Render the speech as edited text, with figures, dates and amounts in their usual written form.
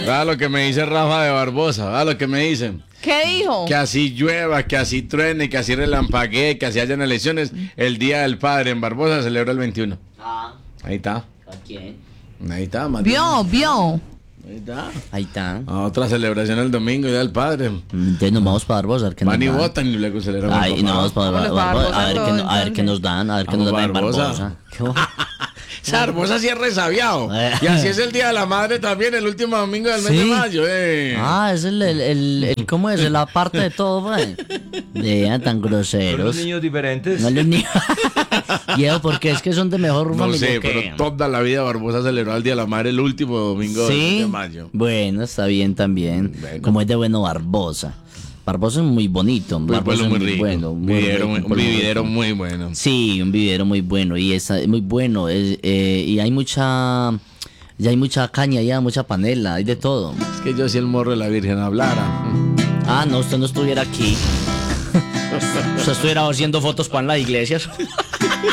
Vea lo que me dice Rafa de Barbosa, vea lo que me dicen. ¿Qué dijo? Que así llueva, que así truene, que así relampaguee, que así hayan elecciones. El Día del Padre en Barbosa se celebra el 21. Ah, Ahí está. ¿a quién? Ahí está, Mateo. Vio. Ahí está. Ahí está. Otra celebración el domingo, Día del Padre. Entonces nos vamos para Barbosa, a ver qué nos Van y dan. votan y luego celebramos. Ay, nos vamos para Vámonos para Barbosa, Barbosa a ver qué nos dan, a ver qué nos Vamos dan en Barbosa. Barbosa. ¿Qué va? Esa Barbosa sí es resabiado. Y así es el Día de la Madre también, el último domingo del mes de Sí. mayo. Ah, es ¿cómo es? La parte de todo, pues. Vean, tan Son los groseros. niños diferentes. No los niños. Diego, porque es que son de mejor No familia sé, que- pero toda la vida Barbosa celebró el Día de la Madre el último domingo del mes Sí. de mayo. Bueno, está bien también. Bueno. Como es de bueno Barbosa. Barbosa es muy bonito. Muy Barbosa bueno, es muy rico. bueno, muy Vividero, rico, un vividero muy bueno. Sí, un vividero muy bueno y es muy bueno y hay mucha caña ya, mucha panela, hay de todo. Es que yo si el morro de la Virgen hablara. Ah, no, usted no estuviera aquí. Usted estuviera haciendo fotos para las iglesias.